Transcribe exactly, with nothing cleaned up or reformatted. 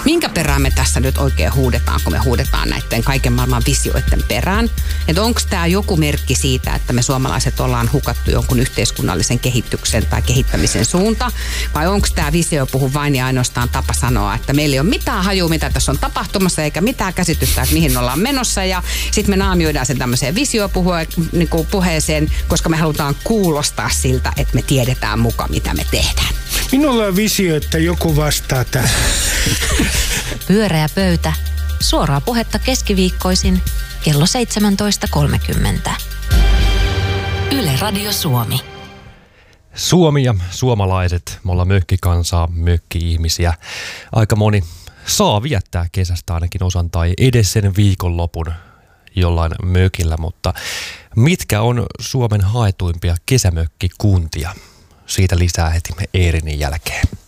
minkä perään me tässä nyt oikein huudetaan, kun me huudetaan näiden kaiken maailman visioiden perään? Että onko tämä joku merkki siitä, että me suomalaiset ollaan hukattu jonkun yhteiskunnallisen kehityksen tai kehittämisen suunta? Vai onko tämä visio puhu vain ja ainoastaan tapa sanoa, että meillä ei ole mitään hajua, mitä tässä on tapahtumassa, eikä mitään käsitystä, että mihin ollaan menossa. Ja sitten me naamioidaan sen tämmöiseen visiopuheeseen, koska me halutaan kuulostaa siltä, että me tiedetään mukaan, mitä me tehdään. Minulla on visio, että joku vastaa tähän. Pyöreä pöytä. Suoraa puhetta keskiviikkoisin kello seitsemäntoista kolmekymmentä. Yle Radio Suomi. Suomi ja suomalaiset, me ollaan mökkikansaa, mökki-ihmisiä. Aika moni saa viettää kesästä ainakin osan tai edes sen viikonlopun jollain mökillä, mutta mitkä on Suomen haetuimpia kesämökkikuntia? Siitä lisää heti Eerinin jälkeen.